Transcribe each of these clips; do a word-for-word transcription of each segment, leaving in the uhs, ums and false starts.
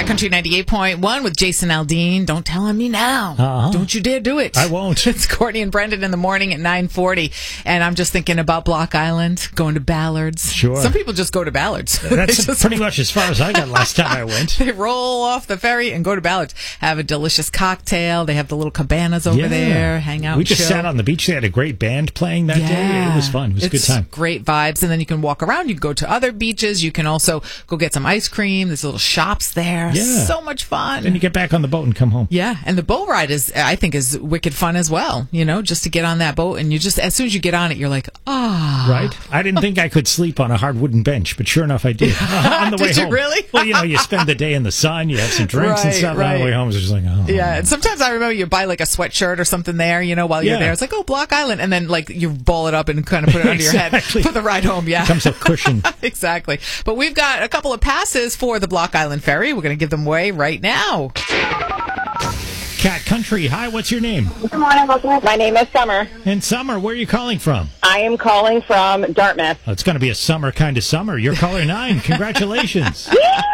Cat Country ninety-eight point one with Jason Aldean. Don't tell on me now. Uh-huh. Don't you dare do it. I won't. It's Courtney and Brendan in the morning at nine forty. And I'm just thinking about Block Island, going to Ballards. Sure. Some people just go to Ballards. That's just, pretty much as far as I got last time I went. They roll off the ferry and go to Ballards. Have a delicious cocktail. They have the little cabanas over Yeah. there. Hang out. We and just chill. sat on the beach. They had a great band playing that day. It was fun. It was It's a good time. Great vibes. And then you can walk around. You can go to other beaches. You can also go get some ice cream. There's little shops there. Yeah. So much fun. Then you get back on the boat and come home. Yeah, and the boat ride is, I think, is wicked fun as well. You know, just to get on that boat, and you just, as soon as you get on it, you're like, ah. Right? I didn't think I could sleep on a hard wooden bench, but sure enough, I did. on the way Did you home. really? Well, you know, you spend the day in the sun, you have some drinks and Right, stuff, and on right. the way home, it's just like, oh. Yeah, and sometimes I remember you buy like a sweatshirt or something there, you know, while you're Yeah. there. It's like, oh, Block Island, and then like you ball it up and kind of put it under your head Exactly. for the ride home. Yeah, Becomes a cushion. exactly. But we've got a couple of passes for the Block Island Ferry. We're going to give them away right now. Cat Country, hi, what's your name? Good morning, welcome. My name is Summer. And Summer, where are you calling from? I am calling from Dartmouth. Oh, it's going to be a summer kind of summer. You're caller nine. Congratulations.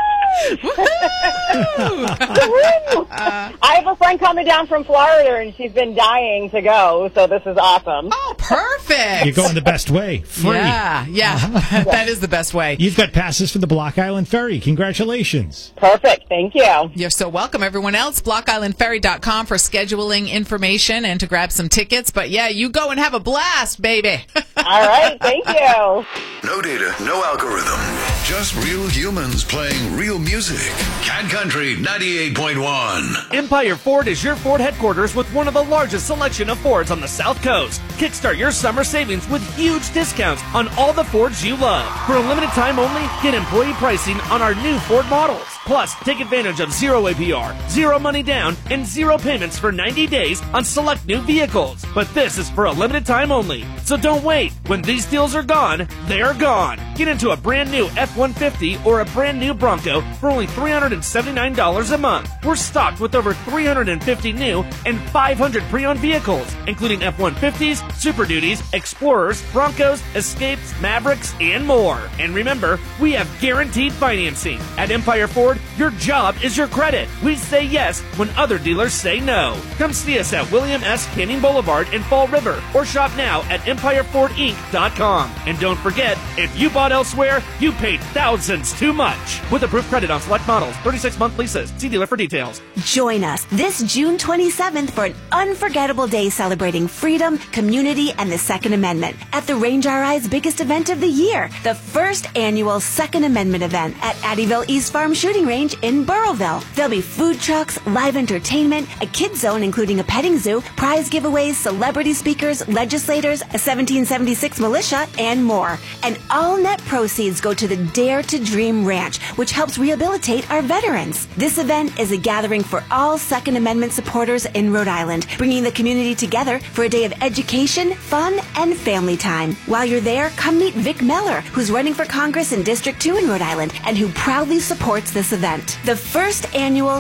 I have a friend coming down from Florida, and she's been dying to go, so this is awesome. Oh, perfect. You're going the best way. Free. Yeah, yeah. That is the best way. You've got passes for the Block Island Ferry. Congratulations. Perfect, thank you. You're so welcome. Everyone else, block island ferry dot com for scheduling information and to grab some tickets. But yeah, you go and have a blast, baby. All right, thank you. No data, no algorithm. Just real humans playing real music. Cat Country ninety-eight point one. Empire Ford is your Ford headquarters with one of the largest selection of Fords on the South Coast. Kickstart your summer savings with huge discounts on all the Fords you love. For a limited time only, get employee pricing on our new Ford models. Plus, take advantage of zero A P R, zero money down, and zero payments for ninety days on select new vehicles. But this is for a limited time only. So don't wait. When these deals are gone, they're gone. Get into a brand new F one fifty or a brand new Bronco for only three hundred seventy-nine dollars a month. We're stocked with over three hundred fifty new and five hundred pre-owned vehicles, including F one fifties, Super Duties, Explorers, Broncos, Escapes, Mavericks, and more. And remember, we have guaranteed financing. At Empire Ford, your job is your credit. We say yes when other dealers say no. Come see us at William S. Canning Boulevard in Fall River or shop now at empire ford inc dot com. And don't forget, if you bought elsewhere, you paid thousands too much. With approved credit on select models, thirty-six month leases. See dealer for details. Join us this June twenty-seventh for an unforgettable day celebrating freedom, community, and the Second Amendment at the Range R I's biggest event of the year, the first annual Second Amendment event at Addyville East Farm Shooting Range in Burrillville. There'll be food trucks, live entertainment, a kids zone including a petting zoo, prize giveaways, celebrity speakers, legislators, a seventeen seventy-six militia, and more. And all net proceeds go to the Dare to Dream Ranch, which helps rehabilitate our veterans. This event is a gathering for all Second Amendment supporters in Rhode Island, bringing the community together for a day of education, fun, and family time. While you're there, come meet Vic Meller, who's running for Congress in District two in Rhode Island and who proudly supports this event. The first annual